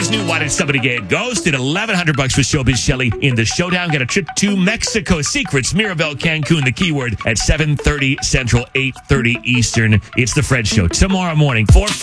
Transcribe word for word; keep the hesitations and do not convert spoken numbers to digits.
Friday's new Why Did Somebody Get Ghosted? eleven hundred bucks for Showbiz Shelley in the showdown. Get a trip to Mexico. Secrets, Mirabel, Cancun, the keyword at seven thirty Central, eight thirty Eastern. It's The Fred Show tomorrow morning. four